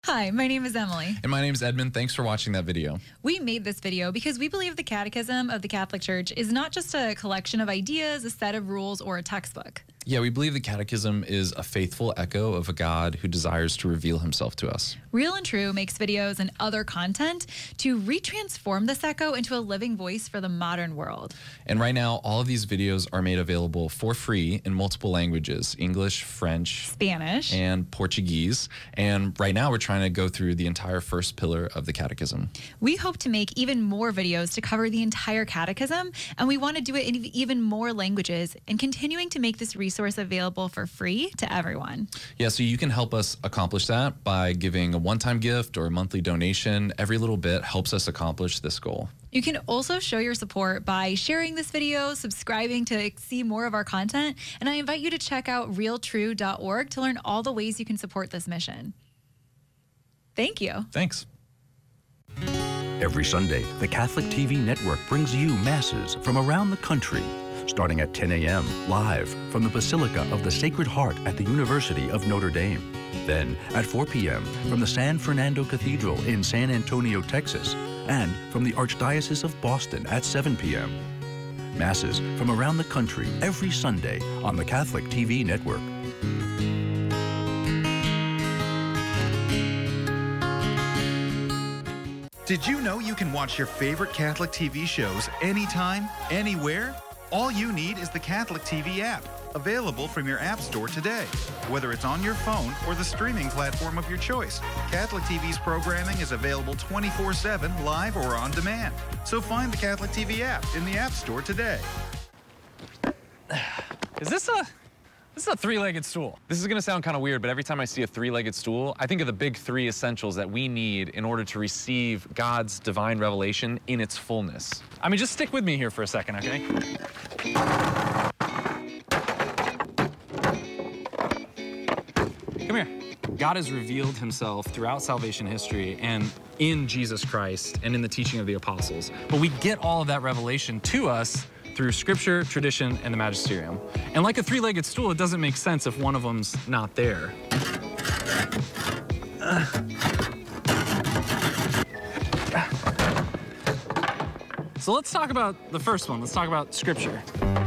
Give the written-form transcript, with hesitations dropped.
Hi, my name is Emily. And my name is Edmund. Thanks for watching that video. We made this video because we believe the Catechism of the Catholic Church is not just a collection of ideas, a set of rules, or a textbook. Yeah, we believe the Catechism is a faithful echo of a God who desires to reveal himself to us. Real and True makes videos and other content to retransform this echo into a living voice for the modern world. And right now, all of these videos are made available for free in multiple languages: English, French, Spanish, and Portuguese. And right now, we're trying to go through the entire first pillar of the Catechism. We hope to make even more videos to cover the entire Catechism, and we want to do it in even more languages and continuing to make this resource available for free to everyone. Yeah, so you can help us accomplish that by giving a one-time gift or a monthly donation. Every little bit helps us accomplish this goal. You can also show your support by sharing this video, subscribing to see more of our content, and I invite you to check out realtrue.org to learn all the ways you can support this mission. Thank you. Thanks. Every Sunday, the Catholic TV network brings you masses from around the country, starting at 10 a.m. live from the Basilica of the Sacred Heart at the University of Notre Dame. Then at 4 p.m. from the San Fernando Cathedral in San Antonio, Texas, and from the Archdiocese of Boston at 7 p.m. Masses from around the country every Sunday on the Catholic TV network. Did you know you can watch your favorite Catholic TV shows anytime, anywhere? All you need is the Catholic TV app, available from your app store today. Whether it's on your phone or the streaming platform of your choice, Catholic TV's programming is available 24/7, live or on demand. So find the Catholic TV app in the App Store today. Is this a three-legged stool? This is gonna sound kind of weird, but every time I see a three-legged stool, I think of the big three essentials that we need in order to receive God's divine revelation in its fullness. I mean, just stick with me here for a second, okay? Come here. God has revealed himself throughout salvation history and in Jesus Christ and in the teaching of the apostles. But we get all of that revelation to us through scripture, tradition, and the magisterium. And like a three-legged stool, it doesn't make sense if one of them's not there. So let's talk about the first one. Let's talk about scripture.